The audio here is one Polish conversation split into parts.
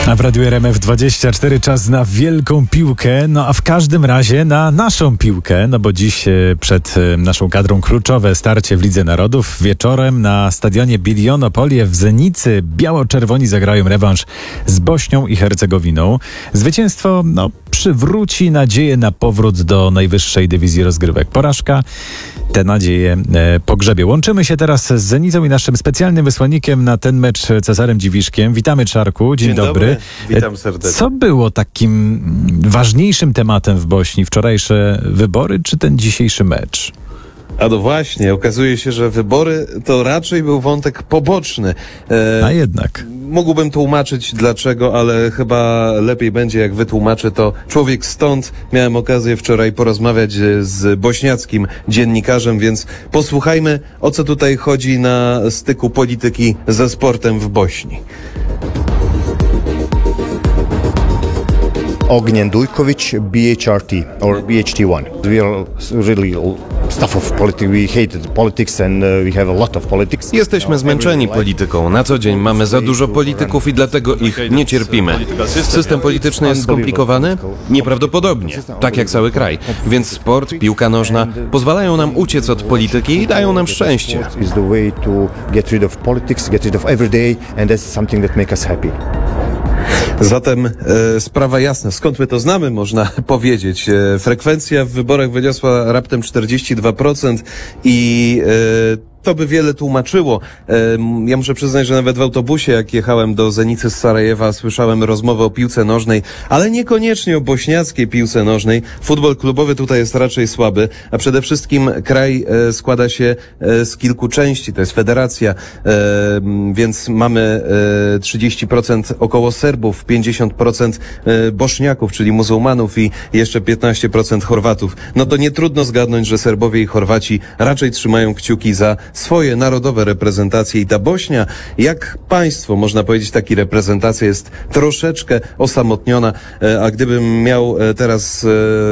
A w Radiu RMF 24 czas na wielką piłkę, no a w każdym razie na naszą piłkę, no bo dziś przed naszą kadrą kluczowe starcie w Lidze Narodów. Wieczorem na stadionie Bilionopolie w Zenicy biało-czerwoni zagrają rewanż z Bośnią i Hercegowiną. Zwycięstwo przywróci nadzieję na powrót do najwyższej dywizji rozgrywek. Porażka te nadzieje pogrzebie. Łączymy się teraz z Zenicą i naszym specjalnym wysłannikiem na ten mecz Cezarem Dziwiszkiem. Witamy, Czarku. Dzień dobry. Witam serdecznie. Co było takim ważniejszym tematem w Bośni? Wczorajsze wybory czy ten dzisiejszy mecz? A no właśnie, okazuje się, że wybory to raczej był wątek poboczny. A jednak. Mógłbym tłumaczyć dlaczego, ale chyba lepiej będzie, jak wytłumaczy to człowiek stąd. Miałem okazję wczoraj porozmawiać z bośniackim dziennikarzem, więc posłuchajmy, o co tutaj chodzi na styku polityki ze sportem w Bośni. Ognjen Dujkovic, BHRT or BHT1. We are really stuff of politics. We hate politics and we have a lot of politics. Jesteśmy zmęczeni polityką. Na co dzień mamy za dużo polityków i dlatego ich nie cierpimy. System polityczny jest skomplikowany? Nieprawdopodobnie. Tak jak cały kraj. Więc sport, piłka nożna pozwalają nam uciec od polityki i dają nam szczęście. Sport is the way to get rid of politics, get rid of everyday, and that's something that makes us happy. Zatem sprawa jasna. Skąd my to znamy, można powiedzieć. Frekwencja w wyborach wyniosła raptem 42% i to by wiele tłumaczyło. Ja muszę przyznać, że nawet w autobusie, jak jechałem do Zenicy z Sarajewa, słyszałem rozmowę o piłce nożnej, ale niekoniecznie o bośniackiej piłce nożnej. Futbol klubowy tutaj jest raczej słaby, a przede wszystkim kraj składa się z kilku części. To jest federacja, więc mamy 30% około Serbów, 50% Bośniaków, czyli muzułmanów i jeszcze 15% Chorwatów. No to nie trudno zgadnąć, że Serbowie i Chorwaci raczej trzymają kciuki za swoje narodowe reprezentacje i ta Bośnia, jak państwo, można powiedzieć, taki reprezentacja jest troszeczkę osamotniona, a gdybym miał teraz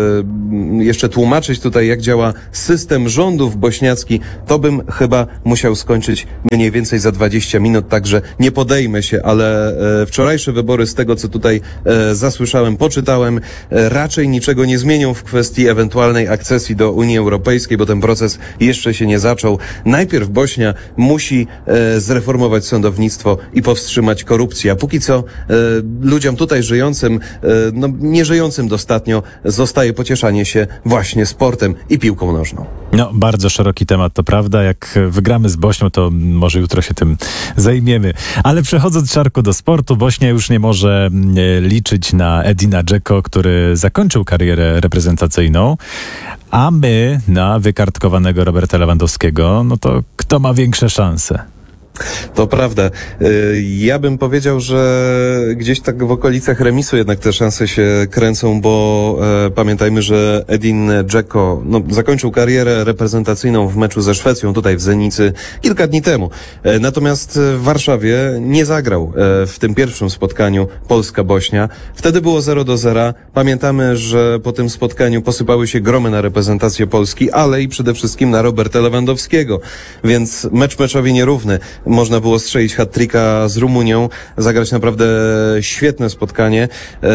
jeszcze tłumaczyć tutaj, jak działa system rządów bośniacki, to bym chyba musiał skończyć mniej więcej za 20 minut, także nie podejmę się, ale wczorajsze wybory, z tego co tutaj zasłyszałem, poczytałem, raczej niczego nie zmienią w kwestii ewentualnej akcesji do Unii Europejskiej, bo ten proces jeszcze się nie zaczął. Najpierw Bośnia musi zreformować sądownictwo i powstrzymać korupcję, a póki co ludziom tutaj żyjącym, nie żyjącym dostatnio, zostaje pocieszanie się właśnie sportem i piłką nożną. No, bardzo szeroki temat, to prawda. Jak wygramy z Bośnią, to może jutro się tym zajmiemy. Ale przechodząc, Czarku, do sportu, Bośnia już nie może liczyć na Edina Dzeko, który zakończył karierę reprezentacyjną, a my na wykartkowanego Roberta Lewandowskiego, no to kto ma większe szanse? To prawda. Ja bym powiedział, że gdzieś tak w okolicach remisu jednak te szanse się kręcą, bo pamiętajmy, że Edin Dzeko zakończył karierę reprezentacyjną w meczu ze Szwecją tutaj w Zenicy kilka dni temu. Natomiast w Warszawie nie zagrał w tym pierwszym spotkaniu Polska-Bośnia. Wtedy było 0-0. Pamiętamy, że po tym spotkaniu posypały się gromy na reprezentację Polski, ale i przede wszystkim na Roberta Lewandowskiego. Więc mecz meczowi nierówny. Można było strzelić hat-tricka z Rumunią, zagrać naprawdę świetne spotkanie.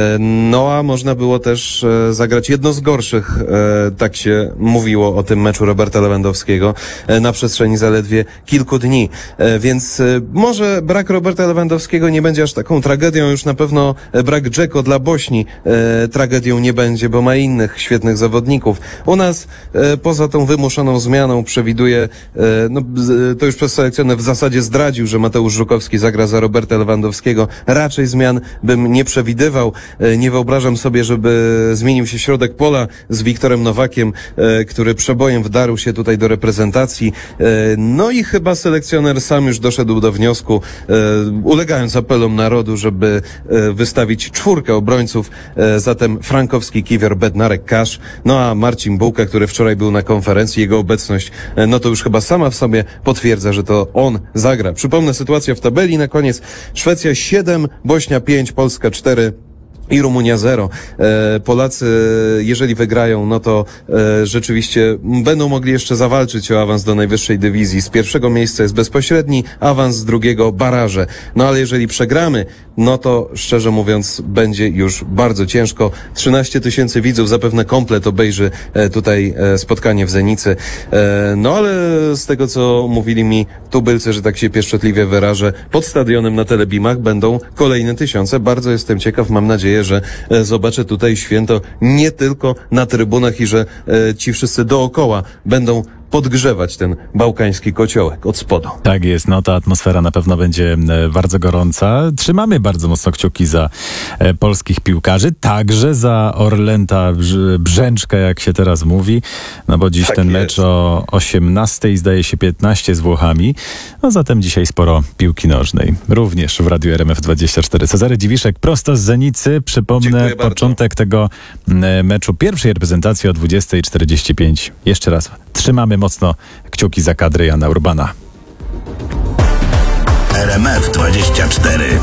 No a można było też zagrać jedno z gorszych, tak się mówiło o tym meczu Roberta Lewandowskiego, na przestrzeni zaledwie kilku dni. Więc może brak Roberta Lewandowskiego nie będzie aż taką tragedią, już na pewno brak Dzeko dla Bośni tragedią nie będzie, bo ma innych świetnych zawodników. U nas poza tą wymuszoną zmianą przewiduje, to już przez selekcjonę w zasadzie zdradził, że Mateusz Żukowski zagra za Roberta Lewandowskiego. Raczej zmian bym nie przewidywał. Nie wyobrażam sobie, żeby zmienił się środek pola z Wiktorem Nowakiem, który przebojem wdarł się tutaj do reprezentacji. No i chyba selekcjoner sam już doszedł do wniosku, ulegając apelom narodu, żeby wystawić 4 obrońców, zatem Frankowski, Kiwior, Bednarek, Kasz, no a Marcin Bułka, który wczoraj był na konferencji, jego obecność, to już chyba sama w sobie potwierdza, że to on zagra. Przypomnę sytuację w tabeli na koniec. Szwecja 7, Bośnia 5, Polska 4. i Rumunia 0. Polacy, jeżeli wygrają, no to rzeczywiście będą mogli jeszcze zawalczyć o awans do najwyższej dywizji. Z pierwszego miejsca jest bezpośredni awans, z drugiego baraże. No ale jeżeli przegramy, no to szczerze mówiąc będzie już bardzo ciężko. 13 000 widzów, zapewne komplet obejrzy tutaj spotkanie w Zenicy. No ale z tego, co mówili mi tubylcy, że tak się pieszczotliwie wyrażę, pod stadionem na Telebimach będą kolejne tysiące. Bardzo jestem ciekaw, mam nadzieję, że zobaczę tutaj święto nie tylko na trybunach i że ci wszyscy dookoła będą podgrzewać ten bałkański kociołek od spodu. Tak jest, no ta atmosfera na pewno będzie bardzo gorąca. Trzymamy bardzo mocno kciuki za polskich piłkarzy, także za Orlęta Brzęczka, jak się teraz mówi, no bo dziś Tak ten jest. mecz o 18, zdaje się 15 z Włochami, no zatem dzisiaj sporo piłki nożnej, również w Radiu RMF24. Cezary Dziwiszek prosto z Zenicy, przypomnę Dziękuję bardzo. początek tego meczu pierwszej reprezentacji o 20:45. Jeszcze raz trzymamy mocno kciuki za kadry Jana Urbana. RMF24.